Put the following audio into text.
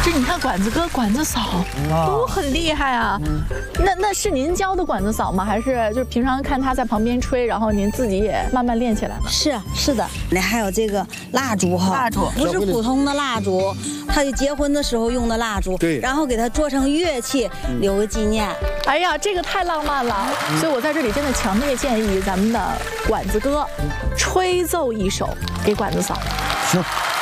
这你看管子哥、管子嫂都很厉害啊。那是您教的管子嫂吗？还是就是平常看他在旁边吹，然后您自己也慢慢练起来了？ 是的。那还有这个蜡烛哈， 蜡烛不是普通的蜡烛，他就结婚的时候用的蜡烛。 对， 然后给它做成乐器，留个纪念。 哎呀，这个太浪漫了！所以我在这里真的强烈建议咱们的管子哥吹奏一首给管子嫂。 行。